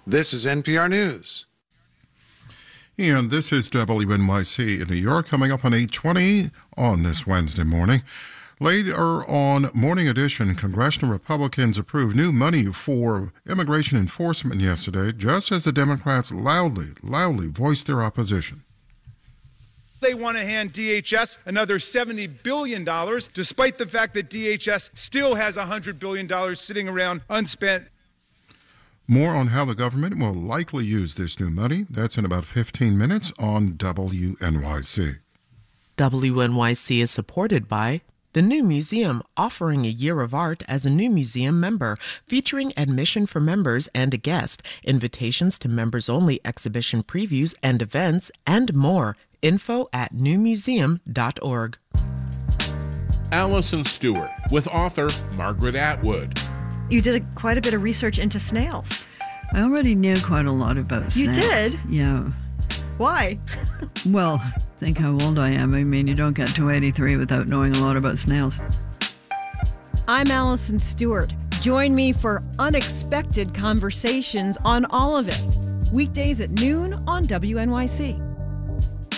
This is NPR News. And this is WNYC in New York, coming up on 8:20 on this Wednesday morning. Later on Morning Edition, congressional Republicans approved new money for immigration enforcement yesterday, just as the Democrats loudly voiced their opposition. They want to hand DHS another $70 billion, despite the fact that DHS still has $100 billion sitting around unspent. More on how the government will likely use this new money. That's in about 15 minutes on WNYC. WNYC is supported by the new museum, offering a year of art as a new museum member, featuring admission for members and a guest, invitations to members-only exhibition previews and events, and more. Info at newmuseum.org. Allison Stewart with author Margaret Atwood. You did quite a bit of research into snails. I already knew quite a lot about snails. You did? Yeah. Why? Well, think how old I am. I mean, you don't get to 83 without knowing a lot about snails. I'm Allison Stewart. Join me for unexpected conversations on all of it. Weekdays at noon on WNYC.